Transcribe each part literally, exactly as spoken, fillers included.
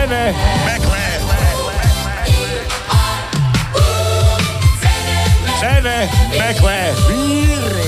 Zene meklē. Zene meklē vīru.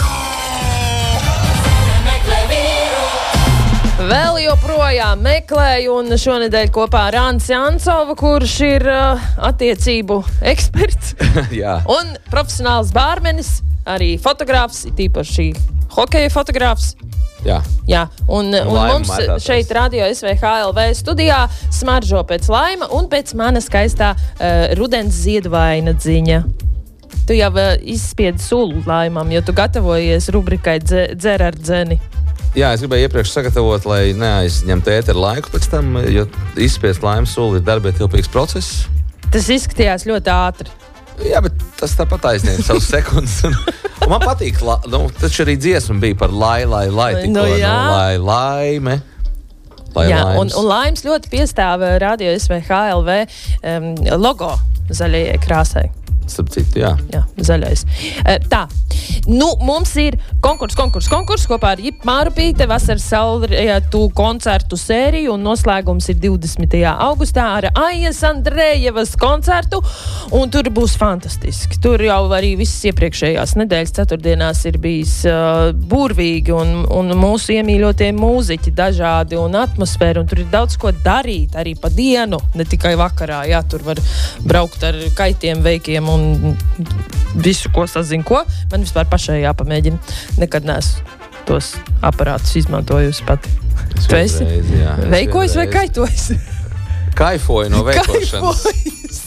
Vēl joprojām meklēju, un šonedēļ kopā ar Anci Ancova, kurš ir uh, attiecību eksperts Jā. un profesionāls bārmenis, arī fotogrāfs, tīpaši hokeja fotogrāfs. Jā. Jā, un, un mums mētātais. Šeit Radio S V H L V studijā smaržo pēc laima un pēc mana skaistā uh, rudens ziedvaina dziņa. Tu jau uh, izspiedi sulu laimam, jo tu gatavojies rubrikai dze, dzer ar dzeni. Jā, es gribēju iepriekš sagatavot, lai neaizņemtu ēteru laiku pēc tam, jo izspiest laimas suli ir darbietilpīgs process. Tas izskatījās ļoti ātri. Jā, bet tas tāpat aizņēma savus sekundes. Un, un man patīk, la, nu, taču arī dziesma bija par lai, lai, lai, tikko, Nu, jā. nu, lai, laime. Lai Jā, laimes. un, un laims ļoti piestāv Radio S V H L V um, logo zaļajai krāsai. Starp citu, jā. Jā, zaļais. Uh, tā, nu, mums ir konkurss, konkurss, konkurss kopā ar Jipu Mārupīte, vasaras saulrietu koncertu sēriju, un noslēgums ir divdesmitajā augustā ar Aijas Andrejevas koncertu, un tur būs fantastiski. Tur jau arī visas iepriekšējās nedēļas ceturtdienās ir bijis uh, burvīgi, un, un mūsu iemīļotie mūziķi dažādi un atmosfēra, un tur ir daudz ko darīt arī pa dienu, ne tikai vakarā. Jā, tur var braukt ar kaitiem veikiem un visu, ko sazinu, ko. Man vispār pašai jāpamēģina. Nekad neesmu tos aparātus izmantojusi pati. Es Tu esi vienreiz, jā, es veikojis vai vienreiz. kaitojis? Kaifoju no veikošanas. Kaitojis.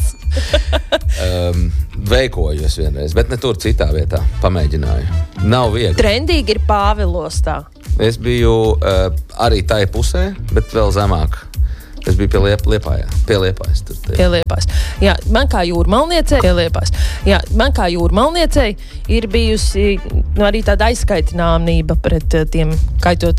um, veikoju es vienreiz, bet ne tur citā vietā. Pamēģināju. Nav viegli. Trendīgi ir Pāvilostā. Es biju uh, arī tai pusē, bet vēl zemāk. Es biju pie Liep, Liepājā. Pie Liepājas. Tur, Pie Liepājas. Jā, man kā jūrmalniecei, pie Liepājas. Jā, man kā jūrmalniecei ir bijusi nu, arī tāda aizskaitināmība pret uh, tiem kaitot